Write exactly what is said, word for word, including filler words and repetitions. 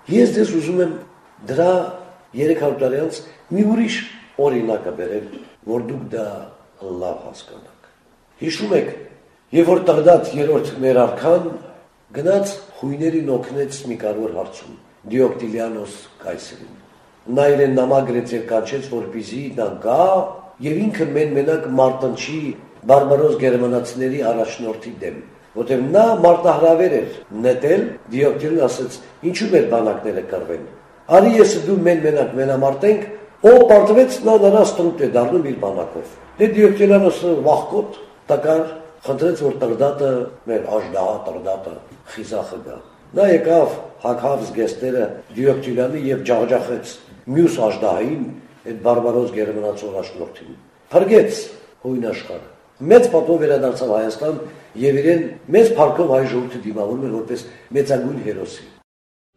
Ես դες ուզում եմ դրա երեք հարյուր տարի անց մի ուրիշ օրինակը բերել, որ դուք դա լավ հասկանաք։ Հիշում եք, երբ որ Տղդատ երրորդ մեր արքան գնաց խույներին օգնեց մի կարևոր հարցում, Դիոկտիլիանոս կայսերին։ Նա իրեն նամագրեց եւ կանչեց, որպեսզի նա գա եւ ինքը մեն-մենակ մարտնչի բարբարոս գերմանացիների առաջնորդի դեմ, որտեղ նա մարտահրավեր էր նետել, Դիոկտիլին ասեց, ինչու մեր բանակները կռվեն։ Արի ես դու մեն-մենակ մենամարտենք, ով պարտվեց նա նրան ստրուտ է դառնում իր բանակով։ Դե Դիոկտիլիանոսը վախկոտ տակար խնդրեց, որ Տղդատը մեր աժդահա Տղդատը խիզախը գա։ Նա եկավ հագավ զգեստերը Դիոկտիլյանի եւ ջախջախեց մյուս աժդահային այդ բարբարոս գերմանացի առաջնորդին։ Փրկեց հույն աշխարհը։ Մեծ պատով վերադարձավ Հայաստան եւ իրեն մեծ փառքով հայ ժողովուրդը դիմավորում էր որպես մեծագույն հերոսի։